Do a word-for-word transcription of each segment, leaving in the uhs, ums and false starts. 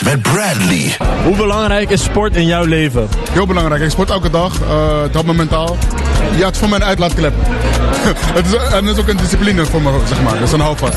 Sport met Bradley. Hoe belangrijk is sport in jouw leven? Heel belangrijk. Ik sport elke dag. Uh, het helpt me mentaal. Ja, het is voor mij een uitlaatklep. het, is, en het is ook een discipline voor me, zeg maar. Dus een houvast.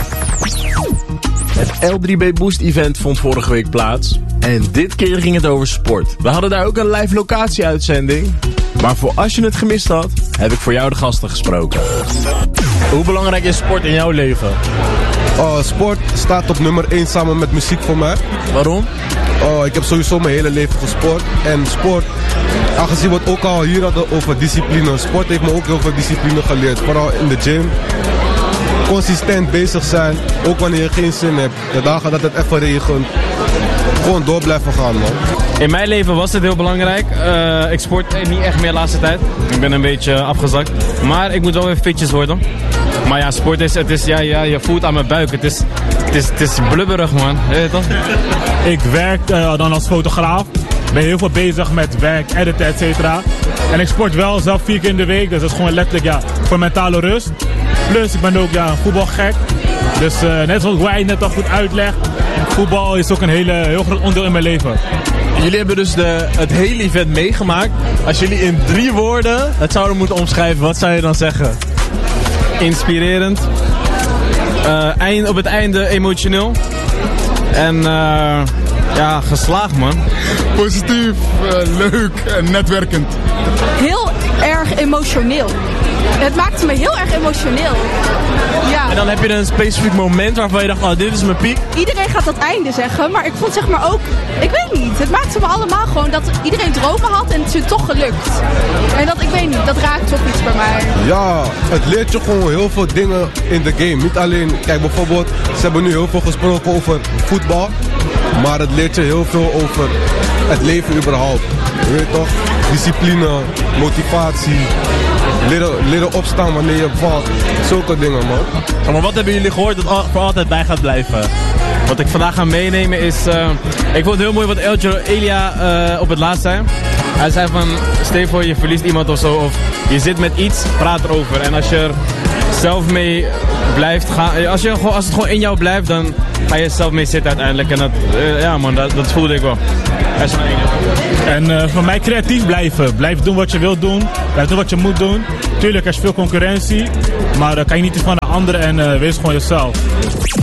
Het L drie B Boost event vond vorige week plaats. En dit keer ging het over sport. We hadden daar ook een live locatie-uitzending. Maar voor als je het gemist had, heb ik voor jou de gasten gesproken. Hoe belangrijk is sport in jouw leven? Oh, sport staat op nummer één samen met muziek voor mij. Waarom? Oh, ik heb sowieso mijn hele leven gesport. En sport, aangezien we het ook al hier hadden over discipline. Sport heeft me ook heel veel discipline geleerd. Vooral in de gym. Consistent bezig zijn, ook wanneer je geen zin hebt. De dagen dat het even regent. Gewoon door blijven gaan, man. In mijn leven was het heel belangrijk. Uh, ik sport niet echt meer de laatste tijd. Ik ben een beetje afgezakt. Maar ik moet wel weer fitjes worden. Maar ja, sport is, het is, ja, ja, je voelt aan mijn buik. Het is, het is, het is blubberig, man. Weet je toch? Ik werk uh, dan als fotograaf. Ben heel veel bezig met werk, editen, et cetera. En ik sport wel zelf vier keer in de week. Dus dat is gewoon letterlijk ja, voor mentale rust. Plus, ik ben ook ja, een voetbalgek. Dus uh, net zoals jij net al goed uitlegt. Voetbal is ook een hele, heel groot onderdeel in mijn leven. Jullie hebben dus de, het hele event meegemaakt. Als jullie in drie woorden het zouden moeten omschrijven, wat zou je dan zeggen? Inspirerend. Uh, eind, op het einde emotioneel. En uh, ja, geslaagd, man. Positief, uh, leuk en netwerkend. Heel erg emotioneel. Het maakte me heel erg emotioneel. Ja. En dan heb je een specifiek moment waarvan je dacht, oh, dit is mijn piek. Iedereen gaat dat einde zeggen, maar ik vond zeg maar ook, ik weet niet, het maakte me allemaal gewoon dat iedereen dromen had en het is hun toch gelukt. En dat, ik weet niet, dat raakt toch iets bij mij. Ja, het leert je gewoon heel veel dingen in de game. Niet alleen, kijk bijvoorbeeld, ze hebben nu heel veel gesproken over voetbal, maar het leert je heel veel over het leven überhaupt. Je weet toch, discipline, motivatie, leren, leren opstaan wanneer je valt. Zulke dingen, man. Oh, maar wat hebben jullie gehoord dat al, voor altijd bij gaat blijven? Wat ik vandaag ga meenemen is... Uh, ik vond het heel mooi wat Eljo Elia uh, op het laatst zei. Hij zei van, stel je voor je verliest iemand of zo, of je zit met iets, praat erover. En als je er zelf mee blijft gaan, als, je, als het gewoon in jou blijft, dan ga je er zelf mee zitten uiteindelijk. En dat, uh, ja man, dat, dat voelde ik wel. En uh, voor mij creatief blijven. Blijf doen wat je wilt doen. Blijf doen wat je moet doen. Tuurlijk, er is veel concurrentie. Maar uh, kan je niet iets van de anderen en uh, wees gewoon jezelf.